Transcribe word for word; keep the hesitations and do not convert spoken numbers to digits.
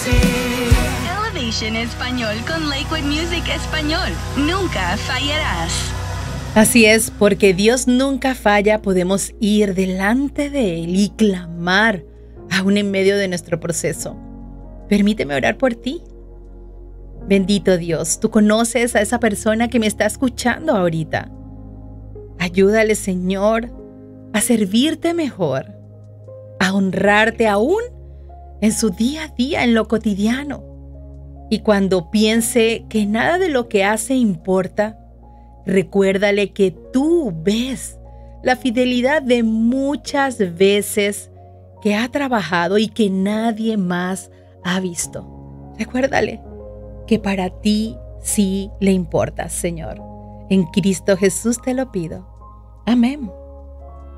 Elevation Español con Lakewood Music Español. Nunca fallarás. Así es, porque Dios nunca falla, podemos ir delante de Él y clamar aún en medio de nuestro proceso. Permíteme orar por ti. Bendito Dios, tú conoces a esa persona que me está escuchando ahorita. Ayúdale, Señor, a servirte mejor, a honrarte aún en su día a día, en lo cotidiano. Y cuando piense que nada de lo que hace importa, recuérdale que tú ves la fidelidad de muchas veces que ha trabajado y que nadie más ha visto. Recuérdale que para ti sí le importa, Señor. En Cristo Jesús te lo pido. Amén.